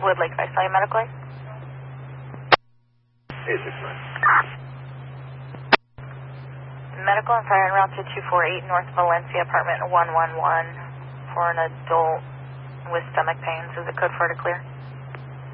Woodlake, I saw you medically. 869. Medical and fire en route to 248 North Valencia, apartment 111 for an adult with stomach pains. Is it code for to clear?